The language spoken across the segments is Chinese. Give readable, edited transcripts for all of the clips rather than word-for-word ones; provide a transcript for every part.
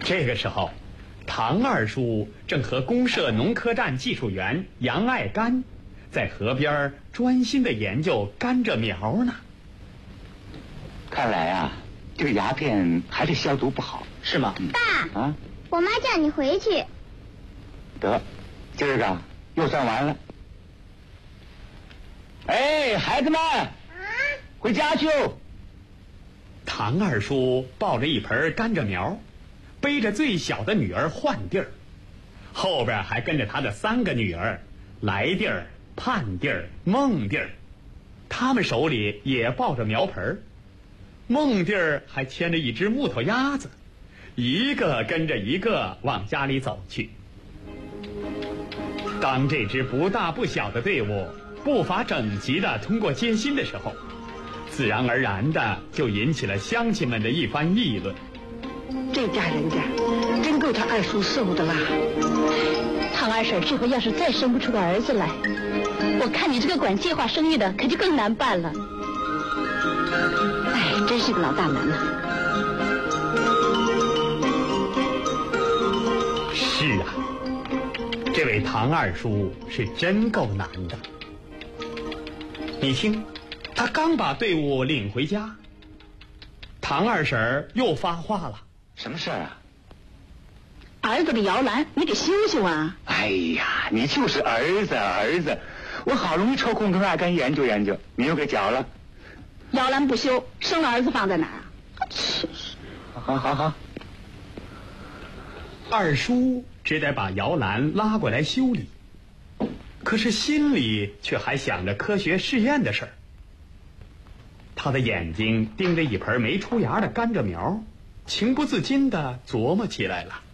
这个时候，唐二叔正和公社农科站技术员杨爱甘在河边专心地研究甘蔗苗呢。 看来啊，这个鸦片还是消毒不好， 是吗？ 爸啊， 我妈叫你回去。 得，今儿个又算完了。哎，孩子们，回家去哦。 唐二叔抱着一盆甘蔗苗，背着最小的女儿换地儿，后边还跟着他的3个女儿来地儿、盼地儿、梦地儿，他们手里也抱着苗盆。梦地儿还牵着一只木头鸭子，一个跟着一个往家里走去。当这支不大不小的队伍步伐整齐地通过街心的时候，自然而然的就引起了乡亲们的一番议论。 这家人家真够他二叔受的啦！ 唐二婶这回要是再生不出个儿子来，我看你这个管计划生育的可就更难办了。哎，真是个老大难呐！ 是啊，这位唐二叔是真够难的。你听，他刚把队伍领回家，唐二婶又发话了。 什么事儿啊？ 儿子的摇篮，你给修修啊！ 哎呀，你就是儿子，我好容易抽空跟爱甘研究研究，你又给搅了。 摇篮不修，生了儿子放在哪儿啊？ 好。 二叔只得把摇篮拉过来修理，可是心里却还想着科学试验的事儿。他的眼睛盯着一盆没出芽的甘蔗苗，情不自禁地琢磨起来了。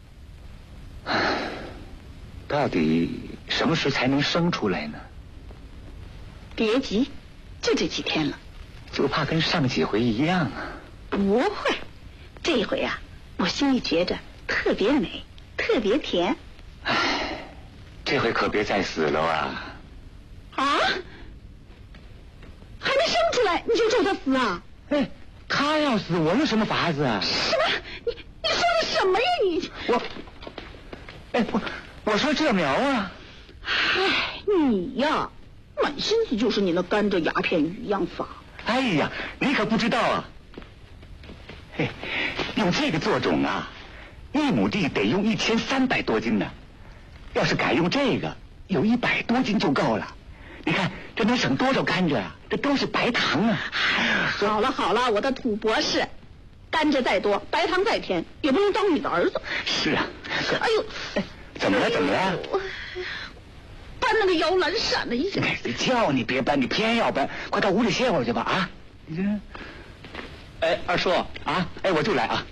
到底什么时才能生出来呢？ 别急，就这几天了。 就怕跟上几回一样啊。 不会，这回啊，我心里觉着特别美，特别甜。 唉，这回可别再死了啊！ 啊？还没生出来你就咒他死啊？ 哎，他要死，我有什么法子啊？ 什么？你说的什么呀你？ 我说这苗啊。 唉，你呀，满心思就是你那甘蔗鸦片语样法。 哎呀，你可不知道啊！嘿，用这个做种啊，1亩地得用1300多斤呢。要是改用这个，有100多斤就够了。你看这能省多少甘蔗啊？这都是白糖啊！ 好了，我的土博士，甘蔗再多，白糖再甜，也不能当你的儿子。 是啊。 哎呦， 怎么了？ 搬那个摇篮闪了一下。 叫你别搬，你偏要搬，快到屋里歇会儿去吧啊！你这， 哎，二叔啊，哎，我就来啊。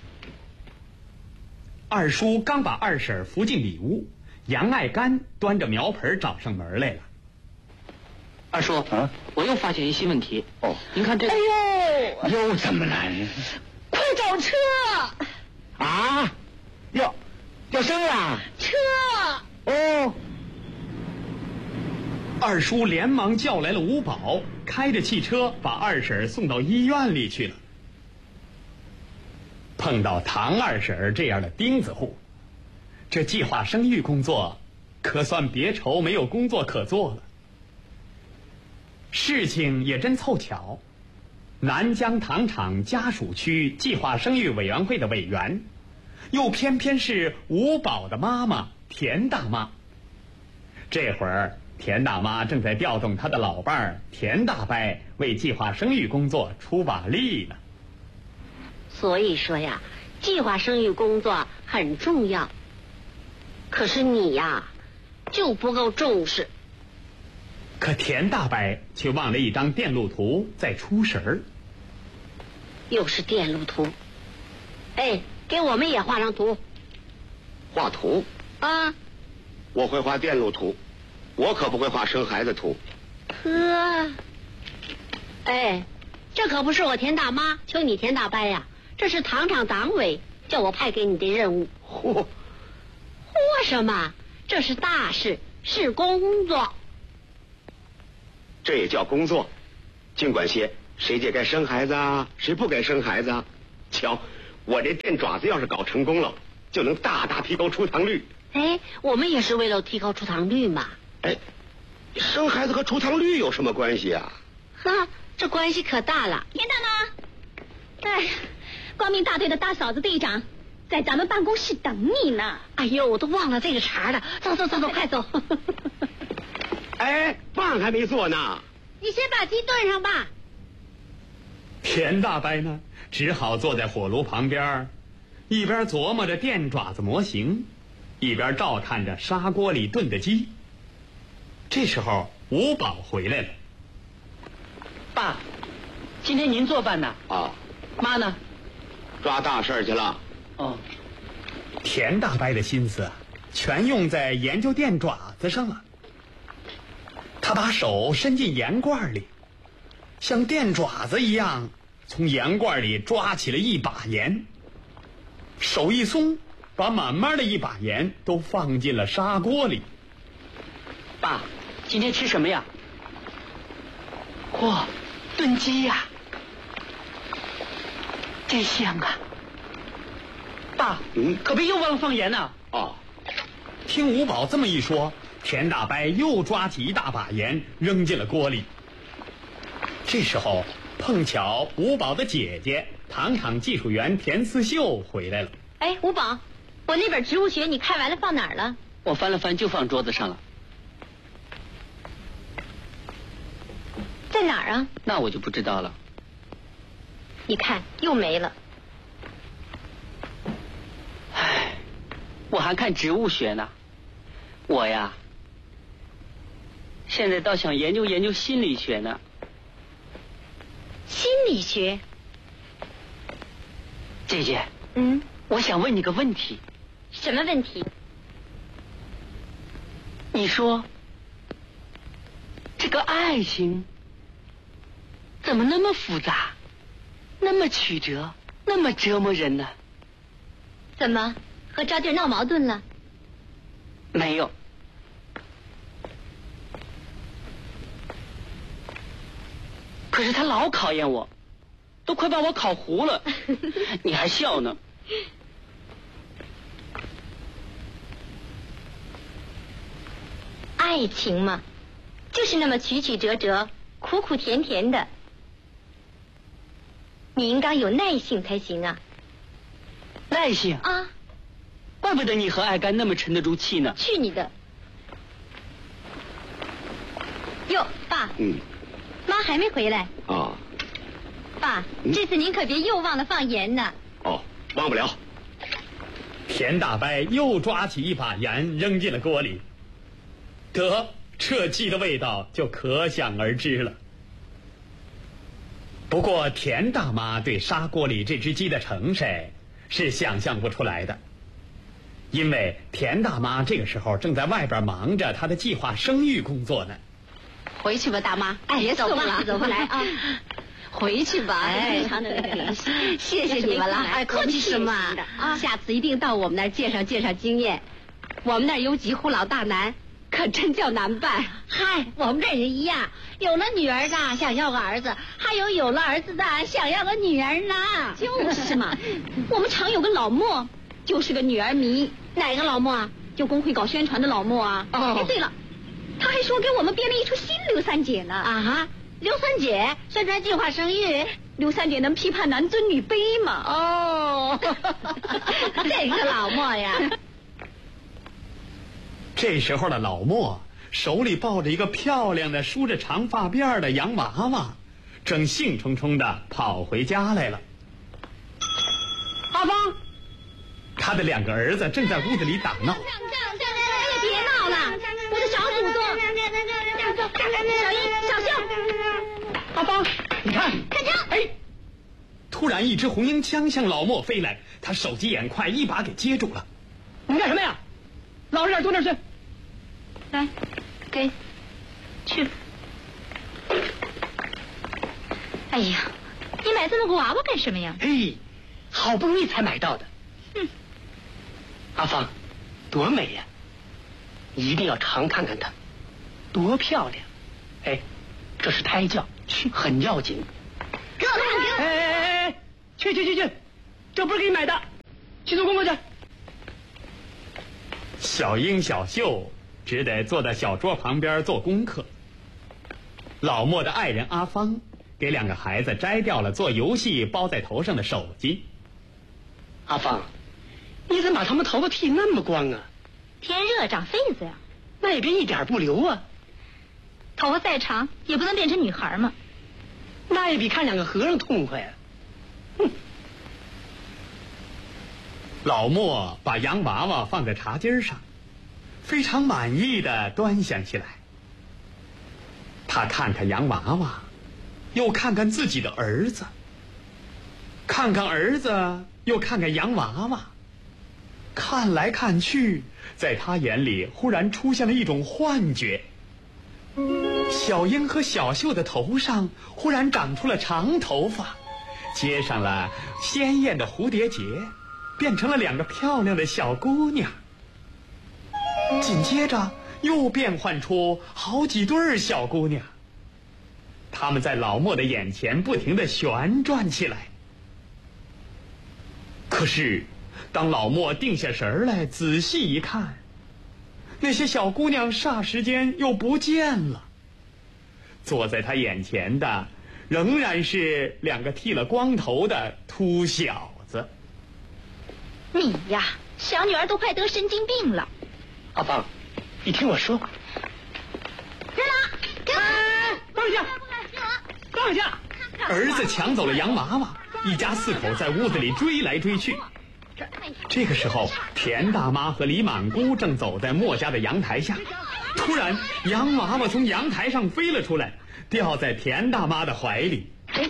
二叔刚把二婶扶进里屋，杨爱甘端着苗盆找上门来了。 二叔，我又发现一新问题。 哦， 您看这个。 哎呦， 又怎么了？ 快找车！ 啊，要生啊！ 车！ 哦。 二叔连忙叫来了五保，开着汽车把二婶送到医院里去了。碰到唐二婶这样的钉子户，这计划生育工作可算别愁没有工作可做了。事情也真凑巧，南疆糖厂家属区计划生育委员会的委员，又偏偏是五保的妈妈田大妈。这会儿田大妈正在调动她的老伴儿田大伯为计划生育工作出把力呢。 所以说呀，计划生育工作很重要，可是你呀就不够重视。 可田大伯却望了一张电路图在出神儿。 又是电路图，哎，给我们也画张图。 画图啊？ 我会画电路图，我可不会画生孩子图。 哎，这可不是我田大妈求你田大伯呀，这是糖厂党委叫我派给你的任务。 嚯什么？这是大事，是工作。 这也叫工作？尽管些谁就该生孩子啊，谁不该生孩子啊？瞧，我这电爪子要是搞成功了， 就能大大提高出堂率。 哎，我们也是为了提高出堂率嘛。 哎，生孩子和出堂率有什么关系啊？ 哈，这关系可大了。 田大妈，哎，光明大队的大嫂子队长在咱们办公室等你呢。 哎呦，我都忘了这个茬了。走，快走。 哎，饭还没做呢。 你先把鸡炖上吧。 田大伯呢，只好坐在火炉旁边，一边琢磨着电爪子模型，一边照看着砂锅里炖的鸡。这时候吴宝回来了。 爸，今天您做饭呢？ 啊， 妈呢？ 抓大事去了。 哦， 田大伯的心思全用在研究电爪子上了。他把手伸进盐罐里，像电爪子一样从盐罐里抓起了一把盐，手一松，把满满的一把盐都放进了砂锅里。 爸，今天吃什么呀？嚯，炖鸡呀，真香啊！爸，可别又忘了放盐呢。 哦， 听吴宝这么一说，田大伯又抓起一大把盐扔进了锅里。这时候碰巧吴宝的姐姐糖厂技术员田思秀回来了。 哎，吴宝，我那本植物学你看完了放哪儿了？ 我翻了翻，就放桌子上了。 在哪儿啊？ 那我就不知道了。 你看又没了。 唉，我还看植物学呢。我呀，现在倒想研究研究心理学呢。 心理学？ 姐姐， 嗯， 我想问你个问题。 什么问题？ 你说，这个爱情怎么那么复杂，那么曲折，那么折磨人呢？ 怎么和招娣闹矛盾了？ 没有。可是他老考验我，都快把我考糊了。你还笑呢？ 爱情嘛，就是那么曲曲折折，苦苦甜甜的。你应该有耐性才行啊。 耐性啊， 怪不得你和艾甘那么沉得住气呢。 去你的！哟，爸，妈还没回来。 啊， 爸，这次您可别又忘了放盐呢。 哦，忘不了。 田大伯又抓起一把盐扔进了锅里，得，这鸡的味道就可想而知了。不过田大妈对砂锅里这只鸡的诚实是想象不出来的，因为田大妈这个时候正在外边忙着她的计划生育工作呢。 回去吧，大妈。哎，别走吧了，走吧，来啊。回去吧， 哎， 谢谢你们了。 哎，客气什么啊？下次一定到我们那儿介绍介绍经验。我们那儿有几户老大难，可真叫难办。 嗨，我们这也一样，有了女儿的想要个儿子，还有了儿子的想要个女儿呢。 就是嘛，我们厂有个老莫，就是个女儿迷。 哪个老莫啊？ 就工会搞宣传的老莫啊。 哦， 哎，对了，他还说给我们编了一出新刘三姐呢。 啊哈，刘三姐宣传计划生育， 刘三姐能批判男尊女卑嘛？ 哦，这个老莫呀。 这时候的老莫手里抱着一个漂亮的梳着长发辫的洋娃娃，正兴冲冲的跑回家来了。 阿芳， 他的两个儿子正在屋子里打闹。 别闹了，我的小祖宗！小英，小秀， 阿芳，你看， 看枪！ 哎，突然一支红缨枪向老莫飞来，他手疾眼快，一把给接住了。 你干什么呀？老实点，多点去。 来，给，去。哎呀，你买这么个娃娃干什么呀？ 嘿，好不容易才买到的。阿芳，多美呀！你一定要常看看它，多漂亮！哎，这是胎教，很要紧。 给我看，给我。 哎，去，这不是给你买的，去做工作去。 小英、小秀只得坐在小桌旁边做功课。老莫的爱人阿芳给两个孩子摘掉了做游戏包在头上的手巾。 阿芳，你怎么把他们头发剃那么光啊？ 天热长痱子呀。 那也别一点不留啊。 头发再长也不能变成女孩嘛。 那也比看两个和尚痛快啊。 老莫把洋娃娃放在茶几上，非常满意的端详起来。他看看洋娃娃，又看看自己的儿子，看看儿子，又看看洋娃娃，看来看去，在他眼里忽然出现了一种幻觉。小英和小秀的头上忽然长出了长头发，接上了鲜艳的蝴蝶结，变成了两个漂亮的小姑娘。紧接着又变换出好几对小姑娘，她们在老莫的眼前不停地旋转起来。可是当老莫定下神来仔细一看，那些小姑娘霎时间又不见了。坐在他眼前的仍然是两个剃了光头的秃小子。 你呀，小女儿都快得神经病了。 阿芳，你听我说。 人了， 放下，放下！ 儿子抢走了洋娃娃，一家四口在屋子里追来追去。这个时候，田大妈和李满姑正走在莫家的阳台下，突然洋娃娃从阳台上飞了出来，掉在田大妈的怀里。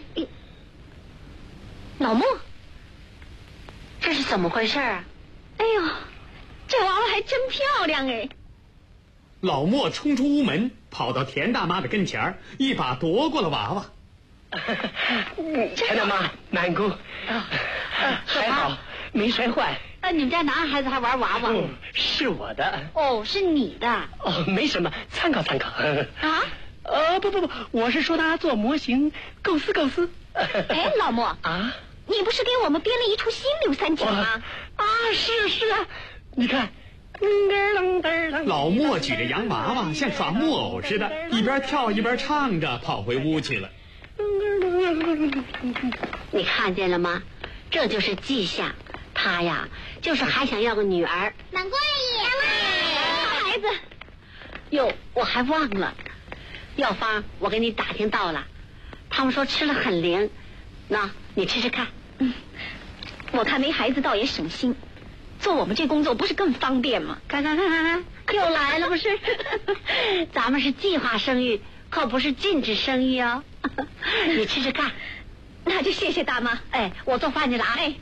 老莫，这是怎么回事啊？ 哎呦，这娃娃还真漂亮哎！ 老莫冲出屋门，跑到田大妈的跟前，一把夺过了娃娃。 田大妈、满姑，还好没摔坏。 你们家男孩子还玩娃娃？ 是我的。 哦，是你的。 哦，没什么，参考参考。 啊？ 不，我是说他做模型，构思构思。 哎，老莫啊， 你不是给我们编了一出新刘三姐吗？ 啊，是啊，你看。 老莫举着洋娃娃像耍木偶似的，一边跳一边唱着跑回屋去了。 你看见了吗？这就是迹象。他呀，就是还想要个女儿。 难怪好孩子。 哟，我还忘了，药方我给你打听到了，他们说吃了很灵，那你吃吃看。 我看没孩子倒也省心，做我们这工作不是更方便吗？ 看，又来了不是？咱们是计划生育，可不是禁止生育哦。你吃吃看。 那就谢谢大妈。 哎，我做饭去了啊。 哎。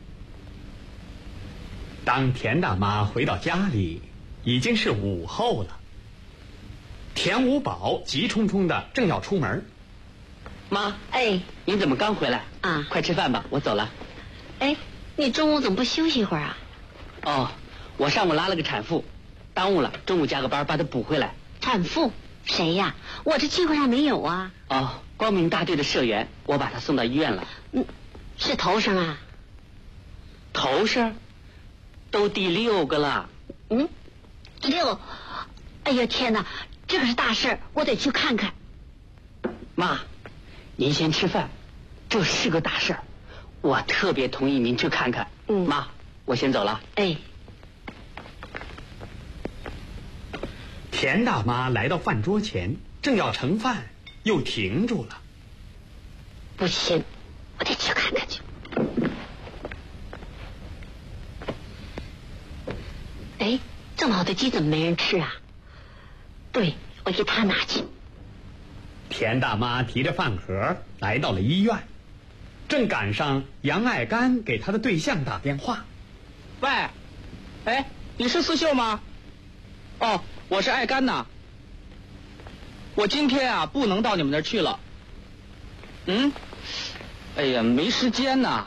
当田大妈回到家里，已经是午后了。田五宝急冲冲的正要出门。 妈， 哎， 您怎么刚回来啊？ 快吃饭吧，我走了。 哎，你中午怎么不休息一会儿啊？ 哦，我上午拉了个产妇，耽误了，中午加个班把她补回来。 产妇？谁呀？我这计划上没有啊。 哦，光明大队的社员，我把她送到医院了。 是头生啊？ 头生？都第6个了。 6？哎呀天哪，这可是大事，我得去看看。 妈，您先吃饭，这是个大事，我特别同意您去看看。妈，我先走了。 哎。 田大妈来到饭桌前，正要盛饭，又停住了。 不行，我得去看看去。哎，这么好的鸡怎么没人吃啊？对，我给他拿去。 田大妈提着饭盒来到了医院，正赶上杨爱干给他的对象打电话。 喂，哎，你是四秀吗？哦，我是爱干呐。我今天啊不能到你们那儿去了。哎呀，没时间呐。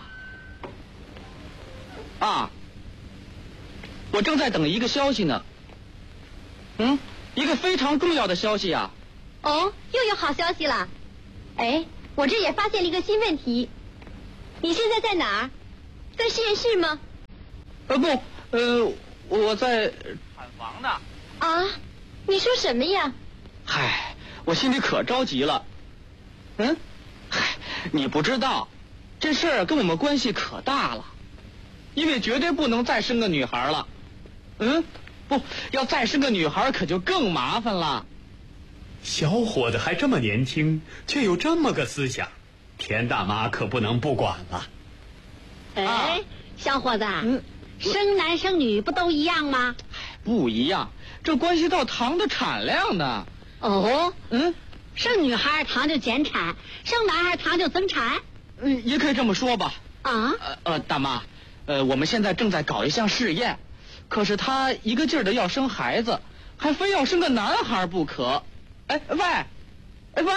啊，我正在等一个消息呢。一个非常重要的消息啊。 哦，又有好消息了。哎，我这也发现了一个新问题。你现在在哪儿？在实验室吗？ 不，我在房呢。 啊，你说什么呀？ 嗨，我心里可着急了。嗯，嗨，你不知道，这事儿跟我们关系可大了，因为绝对不能再生个女孩了。嗯，不要再生个女孩，可就更麻烦了。 小伙子还这么年轻，却有这么个思想，田大妈可不能不管了。 哎，小伙子，生男生女不都一样吗？ 不一样，这关系到糖的产量呢。 哦，生女孩糖就减产，生男孩糖就增产。 也可以这么说吧。 啊？ 大妈，我们现在正在搞一项试验，可是他一个劲儿的要生孩子，还非要生个男孩不可。哎喂，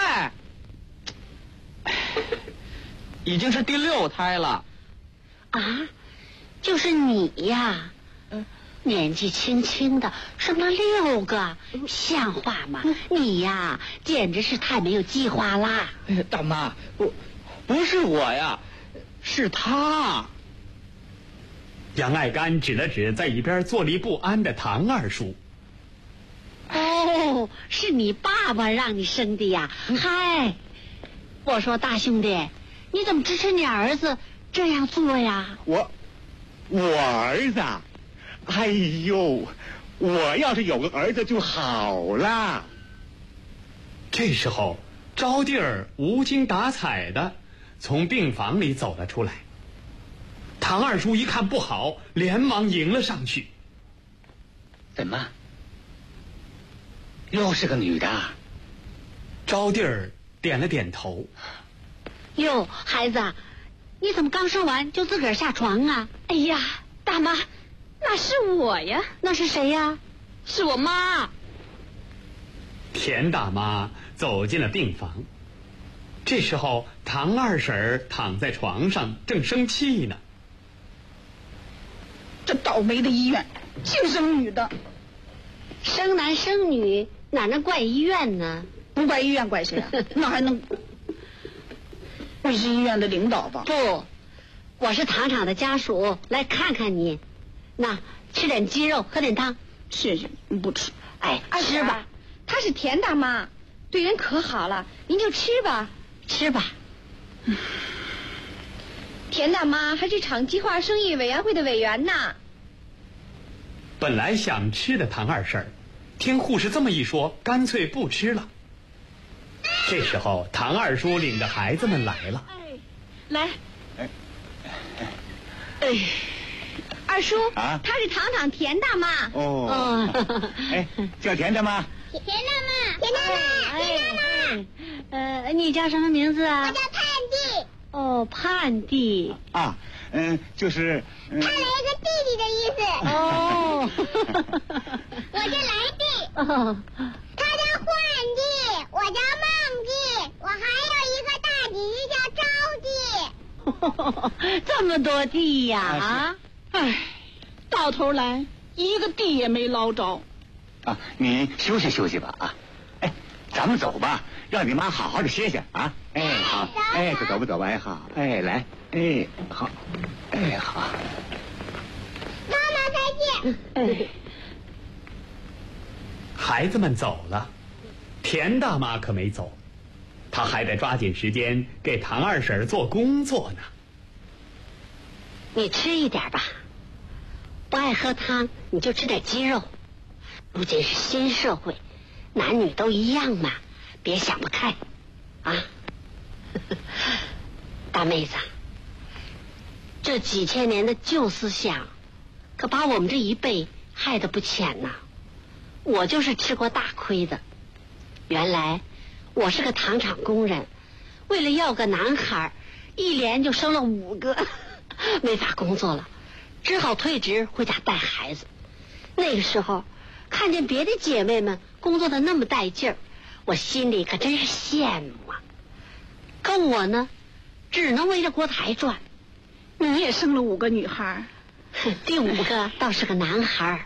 已经是第6胎了。 啊，就是你呀。年纪轻轻的生了6个，像话吗？你呀，简直是太没有计划啦！ 大妈，不是我呀，是他。 杨爱干指了指在一边坐立不安的唐二叔。 哦，是你爸爸让你生的呀？嗨，我说大兄弟，你怎么支持你儿子这样做呀？ 我儿子。哎呦，我要是有个儿子就好了。 这时候，招娣儿无精打采的从病房里走了出来。唐二叔一看不好，连忙迎了上去。 怎么？又是个女的？ 招娣儿点了点头。 哟，孩子，你怎么刚生完就自个儿下床啊？ 哎呀，大妈，那是我呀。 那是谁呀？ 是我妈。 田大妈走进了病房。这时候，唐二婶躺在床上，正生气呢。 这倒霉的医院，净生女的。 生男生女，哪能怪医院呢？ 不怪医院，怪谁啊？那还能会是医院的领导吧？ 不，我是糖厂的家属，来看看你。那吃点鸡肉，喝点汤。 谢谢，不吃。 哎，吃吧。 她是田大妈，对人可好了，您就吃吧。 吃吧。 田大妈还是厂计划生育委员会的委员呢。 本来想吃的唐二婶，听护士这么一说，干脆不吃了。这时候，唐二叔领着孩子们来了。 来。二叔，她是糖厂田大妈。 哦。哎，叫田大妈。 田大妈。 你叫什么名字啊？ 我叫盼弟。 哦，盼弟。 啊，就是盼了一个弟弟的意思。 哦。 我是来弟。哦。他叫焕弟，我叫梦弟，我还有一个大弟弟叫招弟。 这么多弟呀！啊！ 哎，到头来一个弟也没捞着。 啊，你休息休息吧啊！哎，咱们走吧，让你妈好好的歇歇啊！哎，好，哎，走吧，哎，好，哎，来，哎，好，哎，好。 妈妈再见。 孩子们走了，田大妈可没走，她还得抓紧时间给唐二婶做工作呢。 你吃一点吧，不爱喝汤你就吃点鸡肉。如今是新社会，男女都一样嘛，别想不开啊。大妹子，这几千年的旧思想可把我们这一辈害得不浅呐。我就是吃过大亏的。原来我是个糖厂工人，为了要个男孩，一连就生了5个，没法工作了，只好退职回家带孩子。那个时候看见别的姐妹们工作的那么带劲儿，我心里可真是羡慕啊。可我呢，只能围着锅台转。 你也生了5个女孩？ 第5个倒是个男孩。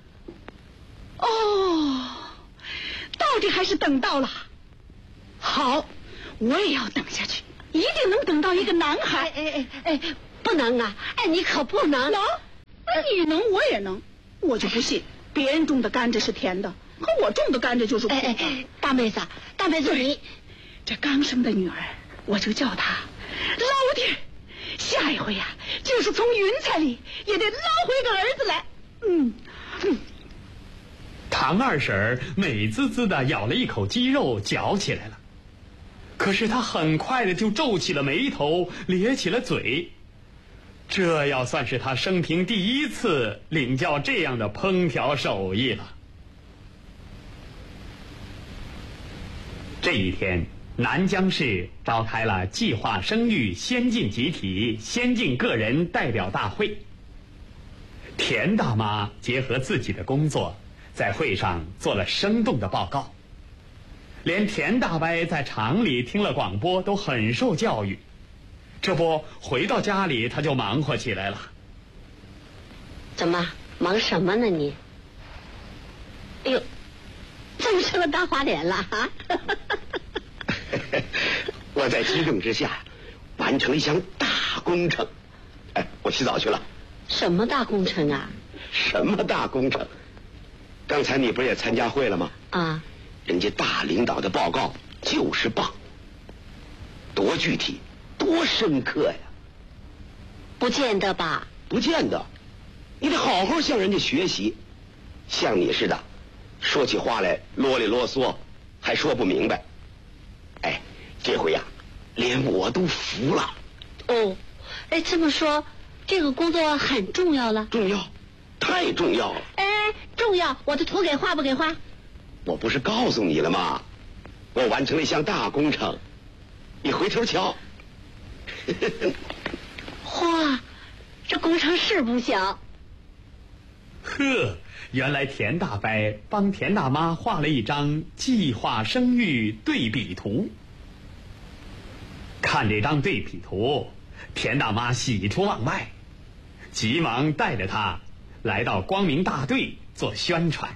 哦，到底还是等到了。好，我也要等下去，一定能等到一个男孩。 哎，不能啊！哎，你可不能。 能？你能，我也能。我就不信别人种的甘蔗是甜的，可我种的甘蔗就是苦的。 大妹子，你这刚生的女儿，我就叫她老弟儿。下一回呀，就是从云彩里也得捞回个儿子来。 唐二婶美滋滋的咬了一口鸡肉，嚼起来了。可是她很快的就皱起了眉头，咧起了嘴。这要算是她生平第一次领教这样的烹调手艺了。这一天，南江市召开了计划生育先进集体、先进个人代表大会。田大妈结合自己的工作，在会上做了生动的报告。连田大伯在厂里听了广播都很受教育，这不回到家里他就忙活起来了。 怎么忙什么呢你？哎呦，怎么成了大花脸了啊？ 我在激动之下完成了一项大工程。我洗澡去了。 什么大工程啊？ 什么大工程？刚才你不是也参加会了吗？ 啊， 人家大领导的报告就是棒，多具体，多深刻呀！ 不见得吧？ 不见得，你得好好向人家学习。像你似的，说起话来啰里啰嗦，还说不明白。这回呀，连我都服了。 哦，这么说，这个工作很重要了。 重要，太重要了。 重要，我的图给画不给画？ 我不是告诉你了吗？我完成了一项大工程，你回头瞧。 嚯，这工程是不小。 呵，原来田大伯帮田大妈画了一张计划生育对比图。看这张对比图，田大妈喜出望外，急忙带着他来到光明大队做宣传。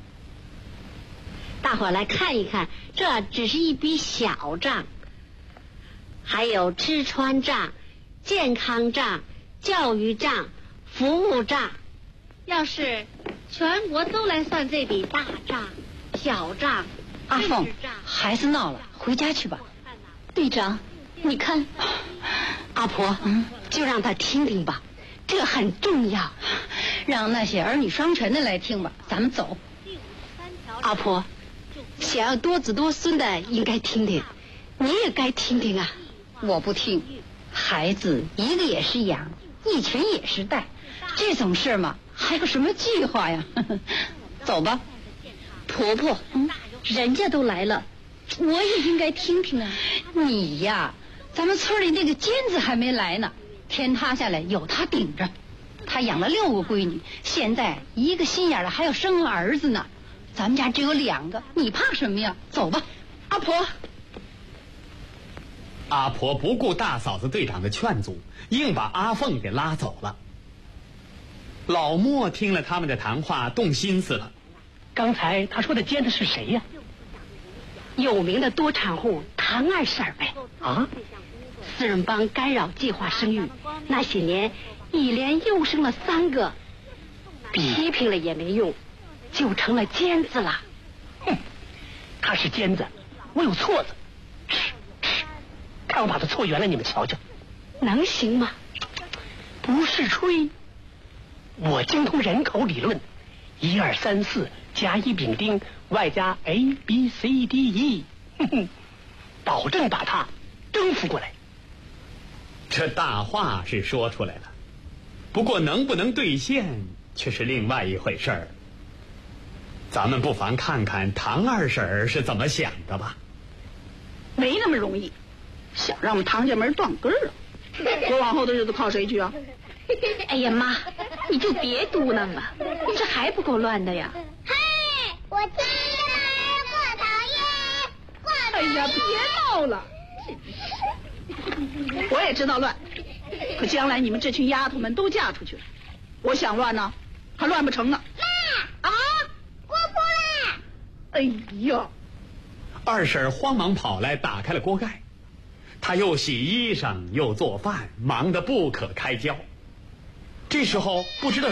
大伙来看一看，这只是一笔小账，还有吃穿账、健康账、教育账、服务账。要是全国都来算这笔大账、小账、 阿凤，孩子闹了，回家去吧。队长，你看， 阿婆，就让他听听吧，这很重要。 让那些儿女双全的来听吧。咱们走。 阿婆，想要多子多孙的应该听听，你也该听听啊。 我不听，孩子一个也是养，一群也是带，这种事嘛，还有什么计划呀？走吧。 婆婆，人家都来了，我也应该听听啊。 你呀，咱们村里那个尖子还没来呢，天塌下来有他顶着。他养了6个闺女，现在一个心眼的还要生个儿子呢。咱们家只有2个，你怕什么呀？走吧。 阿婆。 阿婆不顾大嫂子队长的劝阻，硬把阿凤给拉走了。老莫听了他们的谈话，动心思了。 刚才他说的尖子是谁呀？ 有名的多产户唐二婶呗。 啊？ 四人帮干扰计划生育，那些年一连又生了3个，批评了也没用，就成了尖子了。 哼，他是尖子，我有错子。看我把他搓圆了，你们瞧瞧。 能行吗？ 不是吹，我精通人口理论，1、2、3、4甲乙丙丁外加 ABCDE， 保证把他征服过来。 这大话是说出来了，不过能不能兑现却是另外一回事儿。咱们不妨看看唐二婶是怎么想的吧。 没那么容易，想让我们唐家门断根儿啊！我往后的日子靠谁去啊？ 哎呀妈，你就别嘟囔了，你这还不够乱的呀！ 嘿，我听了，过讨厌，过讨厌。 哎呀，别闹了！我也知道乱，可将来你们这群丫头们都嫁出去了，我想乱呢，还乱不成呢。 妈啊，锅破了！ 哎呀！ 二婶慌忙跑来打开了锅盖，她又洗衣裳又做饭，忙得不可开交。这时候不知道